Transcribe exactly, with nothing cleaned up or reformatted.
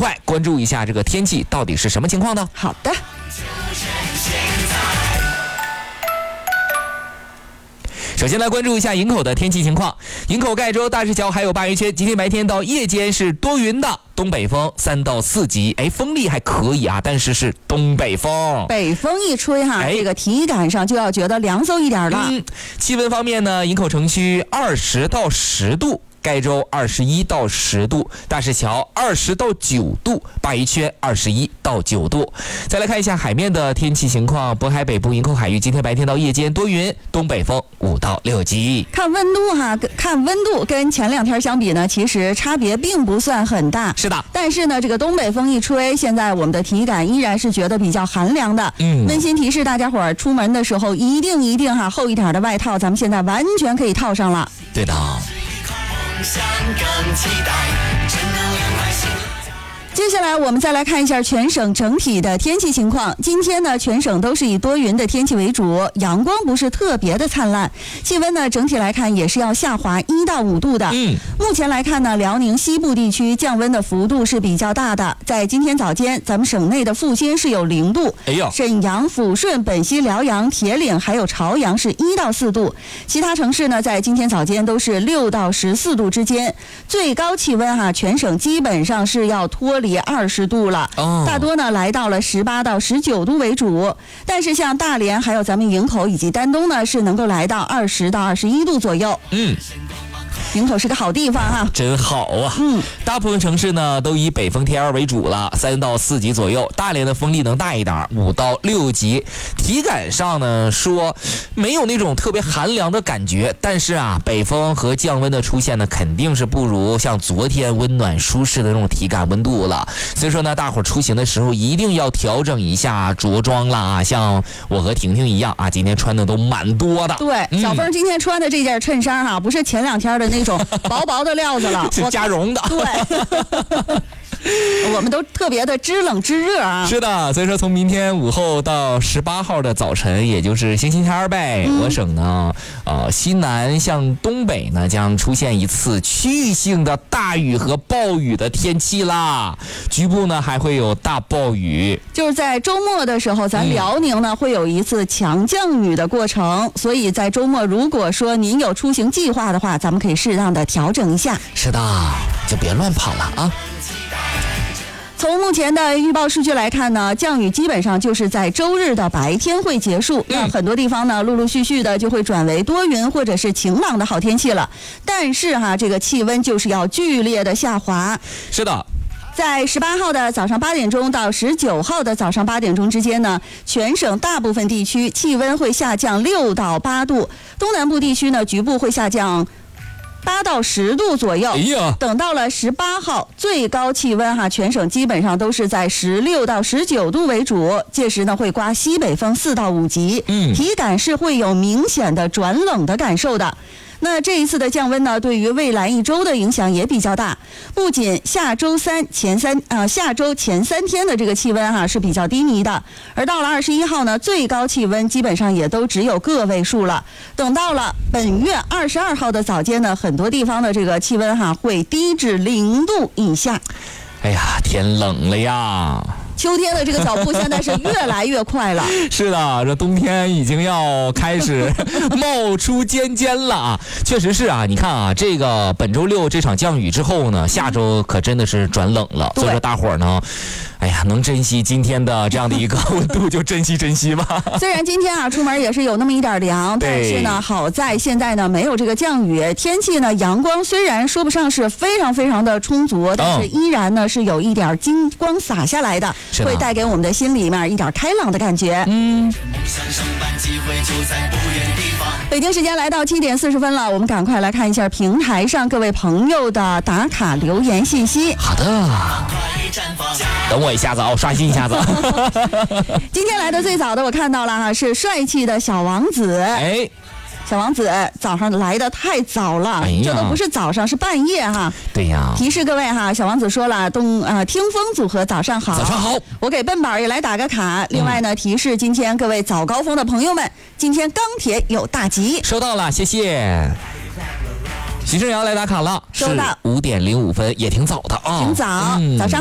快关注一下这个天气到底是什么情况呢？ 好的。 首先来关注一下营口的天气情况。营口、盖州、大石桥还有鲅鱼圈，今天白天到夜间是多云的，东北风三到四级，哎，风力还可以啊，但是是东北风。 北风一吹哈，哎、这个体感上就要觉得凉飕一点了。 嗯，气温方面呢，营口城区二十到十度。盖州二十一到十度，大石桥二十到九度，鲅鱼圈二十一到九度。再来看一下海面的天气情况，渤海北部、营口海域今天白天到夜间多云，东北风五到六级。 看温度哈，看温度跟前两天相比呢，其实差别并不算很大。 是的， 但是呢，这个东北风一吹，现在我们的体感依然是觉得比较寒凉的。 嗯， 温馨提示大家伙儿，出门的时候一定一定哈厚一点的外套，咱们现在完全可以套上了。 对的。 更期待正能量开心。 接下来我们再来看一下全省整体的天气情况。今天呢，全省都是以多云的天气为主，阳光不是特别的灿烂，气温呢整体来看也是要下滑一到五度的。 嗯， 目前来看呢，辽宁西部地区降温的幅度是比较大的。在今天早间，咱们省内的阜新是有零度， 哎呦， 沈阳、抚顺、本溪、辽阳、铁岭还有朝阳是一到四度，其他城市呢在今天早间都是六到十四度之间。最高气温哈，全省基本上是要脱离二十度了， 哦， 大多呢来到了十八到十九度为主，但是像大连还有咱们营口以及丹东呢是能够来到二十到二十一度左右。 嗯， 营口是个好地方哈， 真好啊。 嗯， 大部分城市呢都以北风 T 二 为主了，三到四级左右。大连的风力能大一点，五到六级。体感上呢说没有那种特别寒凉的感觉，但是啊，北风和降温的出现呢，肯定是不如像昨天温暖舒适的那种体感温度了。所以说呢，大伙儿出行的时候一定要调整一下着装啦。像我和婷婷一样啊，今天穿的都蛮多的。 对， 嗯、 小峰今天穿的这件衬衫哈，不是前两天的那种薄薄的料子了， 是加绒的。 对。我们都特别的知冷知热啊！ 是的，所以说从明天午后到十八号的早晨，也就是星期天呗，我省呢，呃，西南向东北呢将出现一次区域性的大雨和暴雨的天气啦，局部呢还会有大暴雨。 就是在周末的时候，咱辽宁呢、嗯、会有一次强降雨的过程，所以在周末如果说您有出行计划的话，咱们可以适当的调整一下。 是的，就别乱跑了啊！ 从目前的预报数据来看呢，降雨基本上就是在周日的白天会结束，那、嗯、很多地方呢陆陆续续的就会转为多云或者是晴朗的好天气了。但是哈，这个气温就是要剧烈的下滑。 是的。 在十八号的早上八点钟到十九号的早上八点钟之间呢，全省大部分地区气温会下降六到八度，东南部地区呢局部会下降八到十度左右。 哎呀， 等到了十八号，最高气温哈，全省基本上都是在十六到十九度为主，届时呢会刮西北风四到五级， 嗯， 体感是会有明显的转冷的感受的。那这一次的降温呢，对于未来一周的影响也比较大。不仅下周三前三呃下周前三天的这个气温哈、啊、是比较低迷的，而到了二十一号呢，最高气温基本上也都只有个位数了。等到了本月二十二号的早间呢，很多地方的这个气温哈、啊、会低至零度以下。 哎呀，天冷了呀！ 秋天的这个脚步现在是越来越快了。 是的，这冬天已经要开始冒出尖尖了啊！确实是啊，你看啊，这个本周六这场降雨之后呢，下周可真的是转冷了。所以说大伙儿呢，哎呀，能珍惜今天的这样的一个温度就珍惜珍惜吧。 虽然今天啊出门也是有那么一点凉，但是呢，好在现在呢没有这个降雨，天气呢阳光虽然说不上是非常非常的充足，但是依然呢是有一点金光洒下来的。会带给我们的心里面一点开朗的感觉。 嗯。 北京时间来到七点四十分了，我们赶快来看一下平台上各位朋友的打卡留言信息。 好的，等我一下子啊，我刷新一下子。 今天来的最早的我看到了哈，是帅气的小王子。 哎。 小王子早上来的太早了， 哎、 这都不是早上，是半夜哈。 对呀。 提示各位哈，小王子说了，东呃听风组合早上好。 早上好。 我给笨宝也来打个卡。另外呢，提示今天各位早高峰的朋友们，今天钢铁有大吉。 收到了，谢谢。徐正阳来打卡了， 收到。 五点零五分，也挺早的啊， 挺早，嗯、早上。